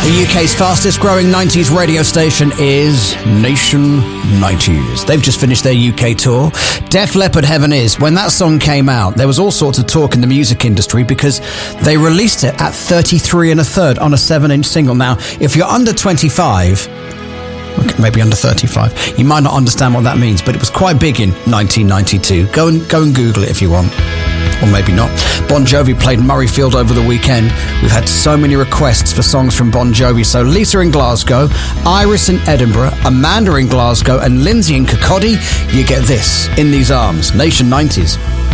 The UK's fastest growing 90s radio station is Nation 90s. They've just finished their UK tour. Def Leppard Heaven Is. When that song came out, there was all sorts of talk in the music industry because they released it at 33 1/3 on a 7-inch single. Now, if you're under 25, maybe under 35, you might not understand what that means, but it was quite big in 1992. Go and Google it if you want. Or maybe not. Bon Jovi played Murrayfield over the weekend. We've had so many requests for songs from Bon Jovi. So Lisa in Glasgow, Iris in Edinburgh, Amanda in Glasgow, and Lindsay in Kirkcaldy. You get this, In These Arms, Nation 90s.